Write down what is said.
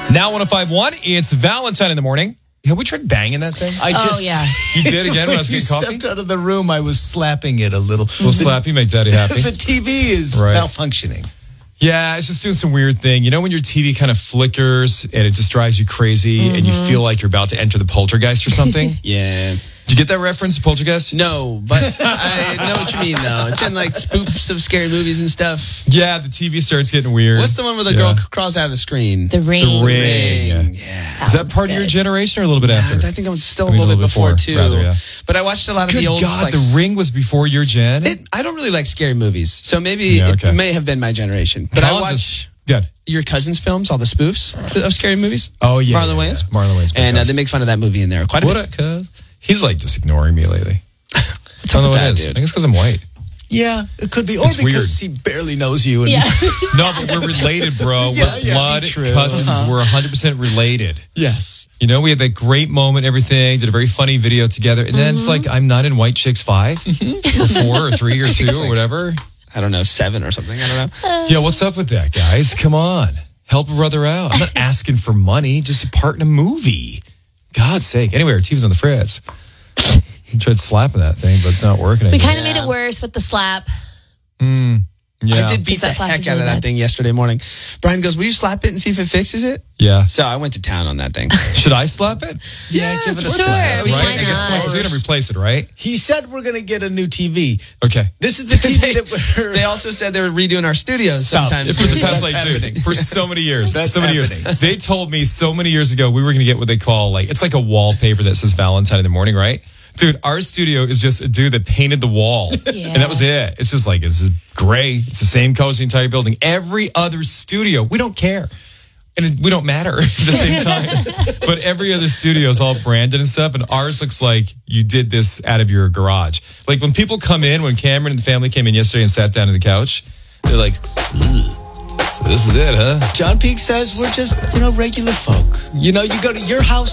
Now 105.1, it's Valentine in the morning. Have we tried banging that thing? Yeah. You did again when I was getting coffee? Stepped out of the room, I was slapping it a little. We'll slap you, make daddy happy. The TV is malfunctioning. Yeah, it's just doing some weird thing. You know when your TV kind of flickers and it just drives you crazy and you feel like you're about to enter the poltergeist or something? Yeah. Did you get that reference, poltergeist? No, but I know what you mean, though. It's in like spoofs of scary movies and stuff. Yeah, the TV starts getting weird. What's the one where the girl crawls out of the screen? The Ring. The Ring. Yeah. Is that part of your generation or a little bit after? I think I was still a little bit before, too. Rather, yeah. But I watched a lot of Good the old... God, The Ring was before your gen? I don't really like scary movies, so maybe it may have been my generation. But I watch your cousin's films, all the spoofs of scary movies. Oh, yeah. Marlon Wayans. Yeah. Marlon Wayans. And they make fun of that movie in there quite a bit. He's like just ignoring me lately. I don't know what it is. I think it's because I'm white. Yeah, it could be. Or It's because he barely knows you. And No, but we're related, bro. We're blood cousins. We're 100% related. Yes. You know, we had that great moment, everything, did a very funny video together. And then it's like, I'm not in White Chicks 5 or 4 or 3 or 2 or whatever. I don't know, 7 or something. I don't know. Yeah, what's up with that, guys? Come on. Help a brother out. I'm not asking for money, just a part in a movie. God's sake. Anyway, our TV's on the fritz. I tried slapping that thing, but it's not working. We kind of made it worse with the slap. Yeah. I did beat the heck out of that thing yesterday morning. Brian goes, will you slap it and see if it fixes it? Yeah. So I went to town on that thing. Should I slap it? Yeah, give it a sure. slap. Right? Why I guess not? he's going to replace it, right? He said we're going to get a new TV. Okay. This is the TV that we're... They also said they were redoing our studios sometimes. For the past, for so many years. They told me so many years ago we were going to get what they call, it's like a wallpaper that says Valentine in the morning, right? Dude, our studio is just a dude that painted the wall. Yeah. And that was it. It's just this is gray. It's the same color as the entire building. Every other studio, we don't care. And we don't matter at the same time. But every other studio is all branded and stuff. And ours looks like you did this out of your garage. Like when people come in, when Cameron and the family came in yesterday and sat down on the couch, they're like, ugh. So this is it, huh? John Peake says we're just, regular folk. You go to your house.